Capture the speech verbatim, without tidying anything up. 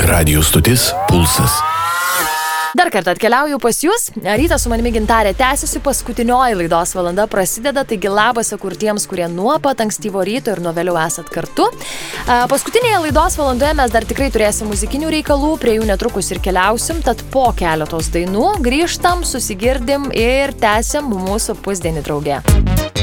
Radio stotis Pulsas. Dar kartą atkeliauju pas jūs. Rytas su manimi Gintarė tęsiasi, paskutinioji laidos valanda prasideda, taigi labas kurtiems, kurie nuo pat ankstyvo ryto ir nuo vėliau esat kartu. Paskutinėje laidos valandoje mes dar tikrai turėsim muzikinių reikalų, prie jų netrukus ir keliausim, tad po keletos dainų grįžtam, susigirdim ir tęsim mūsų pusdienį drauge.